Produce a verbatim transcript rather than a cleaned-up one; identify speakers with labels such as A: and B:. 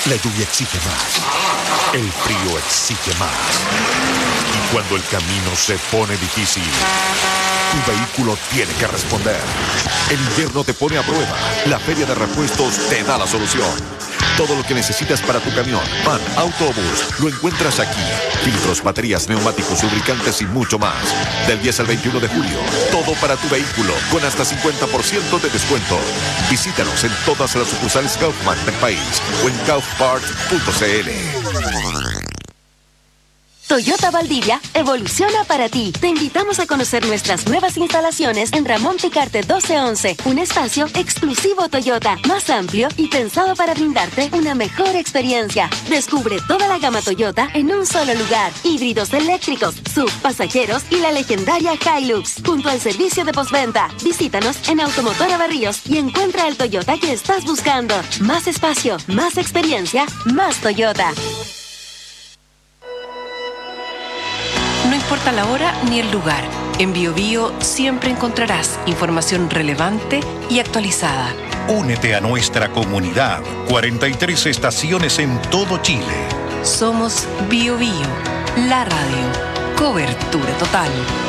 A: La lluvia exige más. El frío exige más. Y cuando el camino se pone difícil, tu vehículo tiene que responder. El invierno te pone a prueba. La Feria de Repuestos te da la solución. Todo lo que necesitas para tu camión, van, autobús, lo encuentras aquí. Filtros, baterías, neumáticos, lubricantes y mucho más. Del diez al veintiuno de julio, todo para tu vehículo, con hasta cincuenta por ciento de descuento. Visítanos en todas las sucursales Kaufman del país o en kaufpart punto c l.
B: Toyota Valdivia evoluciona para ti. Te invitamos a conocer nuestras nuevas instalaciones en Ramón Picarte doce once, un espacio exclusivo Toyota, más amplio y pensado para brindarte una mejor experiencia. Descubre toda la gama Toyota en un solo lugar. Híbridos eléctricos, S U V, pasajeros y la legendaria Hilux, junto al servicio de postventa. Visítanos en Automotora Barríos y encuentra el Toyota que estás buscando. Más espacio, más experiencia, más Toyota.
C: No importa la hora ni el lugar, en BioBio siempre encontrarás información relevante y actualizada.
D: Únete a nuestra comunidad. cuarenta y tres estaciones en todo Chile.
C: Somos BioBio, la radio. Cobertura total.